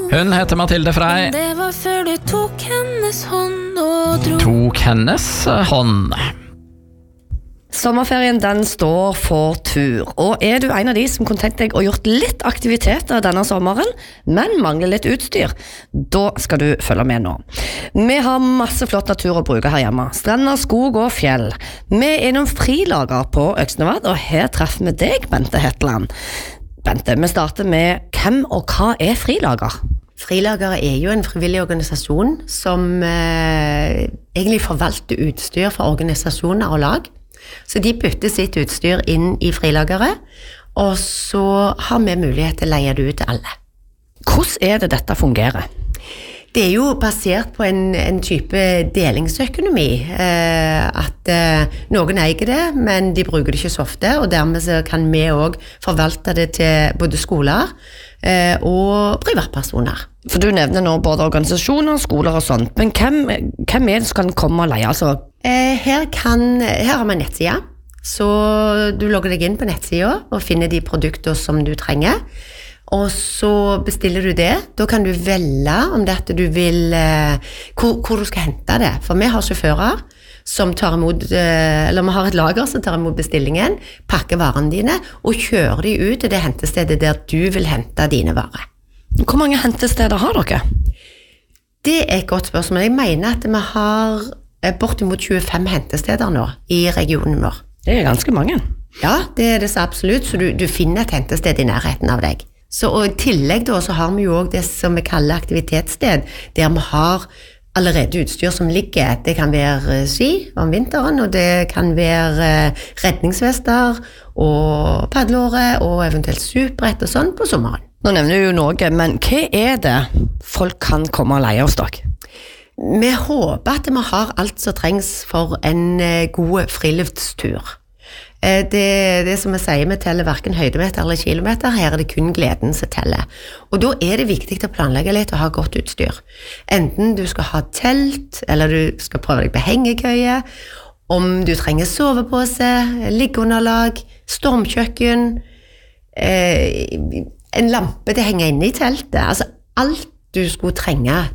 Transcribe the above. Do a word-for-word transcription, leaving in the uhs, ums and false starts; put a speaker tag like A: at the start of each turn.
A: Hun heter Mathilde Frey.
B: Det var før du tok hennes hånd og dro.
A: Tok hennes hånd.
C: Sommerferien den står for tur, og er du en av de som kunne tenkt deg å gjort litt aktiviteter denne sommeren, men mangler litt utstyr, da skal du følge med nå. Vi har masse flott natur å bruke her hjemme, strender, skog og fjell. Vi er innom frilager på Øksnevad, og her treffer vi deg, Bente Hetland. Bente, vi starter med hvem og hva er frilager?
D: Frilager er jo en frivillig organisasjon som eh, egentlig forvalter utstyr for organisasjoner og lag. Så de putter sitt utstyr inn i frilageret, og så har vi mulighet til å leie det ut til alle.
C: Hvordan er det dette fungerer?
D: Det er jo basert på en, en type delingsøkonomi, eh, at eh, noen eier det, men de bruker det ikke så ofte, og dermed så kan vi også forvalte det til både skoler eh, og privatpersoner.
C: For du nevner nå både organisasjoner, skoler og sånt, men hvem, hvem er det som kan komme og leie? Altså?
D: Eh, her, kan, her har vi en nettside, så du logger deg inn på nettsida og finner de produkter som du trenger. Og så bestiller du det. Da kan du velge om det at du vil eh, hvor, hvor du skal hente det. For vi har sjåfører som tar imot, eh, eller vi har et lager som tar imot bestillingen, pakker varene dine og kjører de ut til det hentestedet der du vil hente dine varer.
C: Hvor mange hentesteder har dere?
D: Det er et godt spørsmål. Jeg mener at vi har bortimot tjuefem hentesteder nå i regionen vår.
C: Det er ganske mange.
D: Ja, det er det så absolutt, så du, du finner et hentested i nærheten av deg. Så og i tillegg da, så har vi jo også det som vi kaller aktivitetssted, der vi har allerede utstyr som ligger. Det kan være ski om vinteren, og det kan være redningsvester og paddelåre og eventuelt superbrett og sånn på sommeren.
C: Nå nevner du jo noe, men hva er det folk kan komme og leie hos dere?
D: Vi håper at vi har alt som trengs for en god friluftstur. Det, det som vi sier, vi teller hverken høydemeter eller kilometer, her er det kun gleden som teller. Og da er det viktig å planlegge litt og ha godt utstyr. Enten du skal ha telt, eller du skal prøve deg på hengekøye, om du trenger sovepose, liggeunderlag, stormkjøkken, eh, en lampe til å henge inne i teltet, altså alt du skulle trenge